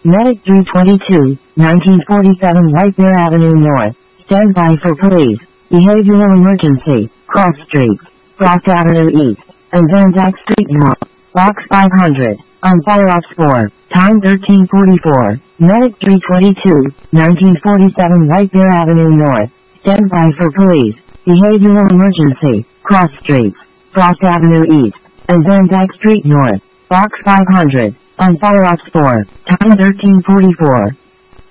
Medic 322, 1947 White Bear Avenue North. Stand by for police. Behavioral emergency. Cross Street. Frost Avenue East. And Van Dyke Street North. Box 500. On fire ops 4. Time 1344. Medic 322, 1947 White Bear Avenue North. Stand by for police. Behavioral emergency. Cross Street. Frost Avenue East. And Van Dyke Street North. Box 500. On fire ops 4. Time 1344.